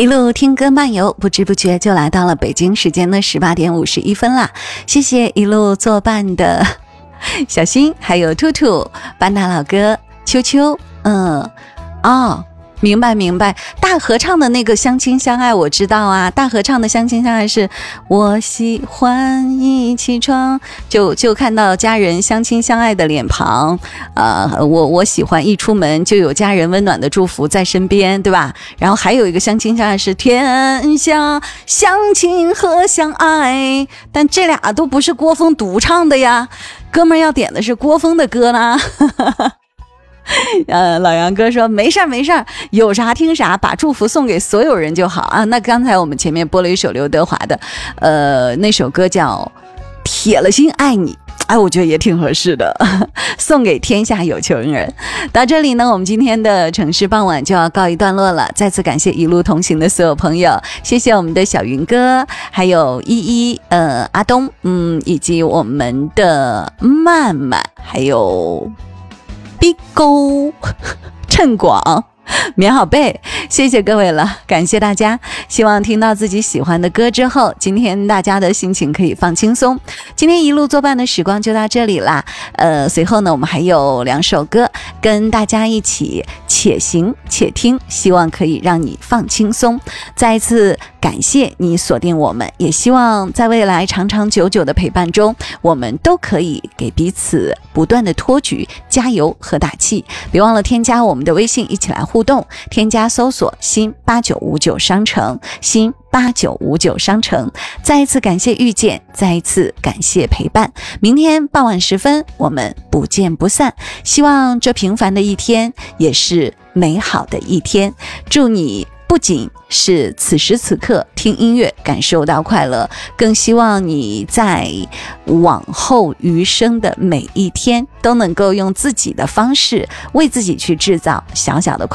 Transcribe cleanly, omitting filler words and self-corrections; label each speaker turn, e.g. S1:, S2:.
S1: 一路听歌漫游，不知不觉就来到了北京时间的18点51分啦。谢谢一路作伴的小新，还有兔兔、班达老哥、秋秋。明白，大合唱的那个相亲相爱我知道啊，大合唱的相亲相爱是我喜欢一起床，就看到家人相亲相爱的脸庞，我喜欢一出门就有家人温暖的祝福在身边，对吧？然后还有一个相亲相爱是天下相亲和相爱，但这俩都不是郭峰独唱的呀，哥们儿要点的是郭峰的歌啦。老杨哥说没事儿，有啥听啥，把祝福送给所有人就好啊。那刚才我们前面播了一首刘德华的那首歌叫铁了心爱你，我觉得也挺合适的，送给天下有情人。到这里呢，我们今天的城市傍晚就要告一段落了，再次感谢一路同行的所有朋友，谢谢我们的小云哥，还有依依、阿东，以及我们的曼曼，还有碧沟、趁广、棉好被，谢谢各位了，感谢大家。希望听到自己喜欢的歌之后，今天大家的心情可以放轻松。今天一路作伴的时光就到这里啦。随后呢，我们还有2首歌跟大家一起且行且听，希望可以让你放轻松。再一次感谢你锁定我们，也希望在未来长长久久的陪伴中，我们都可以给彼此不断的托举、加油和打气。别忘了添加我们的微信，一起来互动，添加搜索新8959商城，新8959商城。再一次感谢遇见，再一次感谢陪伴。明天傍晚时分，我们不见不散。希望这平凡的一天也是美好的一天。祝你不仅是此时此刻听音乐感受到快乐，更希望你在往后余生的每一天都能够用自己的方式为自己去制造小小的快乐。